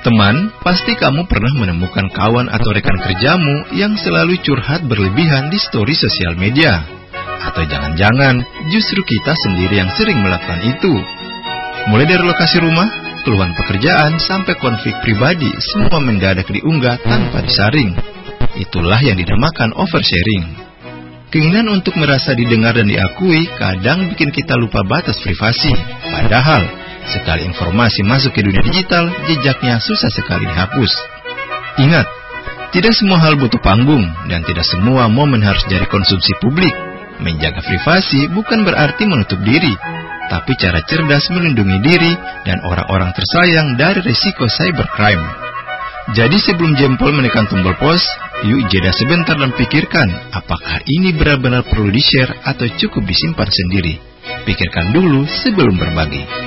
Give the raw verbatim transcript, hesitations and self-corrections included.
Teman, pasti kamu pernah menemukan kawan atau rekan kerjamu yang selalu curhat berlebihan di story sosial media. Atau jangan-jangan justru kita sendiri yang sering melakukan itu. Mulai dari lokasi rumah, keluhan pekerjaan, sampai konflik pribadi, semua mendadak diunggah tanpa disaring. Itulah yang dinamakan oversharing. Keinginan untuk merasa didengar dan diakui kadang bikin kita lupa batas privasi. Padahal sekali informasi masuk ke dunia digital, jejaknya susah sekali dihapus. Ingat, tidak semua hal butuh panggung, dan tidak semua momen harus jadi konsumsi publik. Menjaga privasi bukan berarti menutup diri, tapi cara cerdas melindungi diri dan orang-orang tersayang dari risiko cybercrime. Jadi sebelum jempol menekan tombol pause, yuk jeda sebentar dan pikirkan, apakah ini benar-benar perlu di-share atau cukup disimpan sendiri. Pikirkan dulu sebelum berbagi.